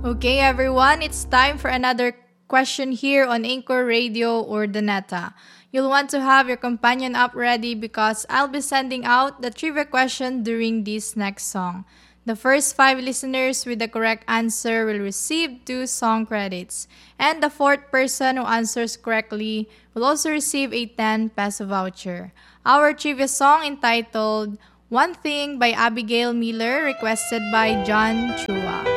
Okay, everyone, it's time for another question here on Anchor Radio or Daneta. You'll want to have your companion app ready because I'll be sending out the trivia question during this next song. The first five listeners with the correct answer will receive two song credits, and the fourth person who answers correctly will also receive a 10 peso voucher. Our trivia song entitled One Thing by Abigail Miller, requested by John Chua.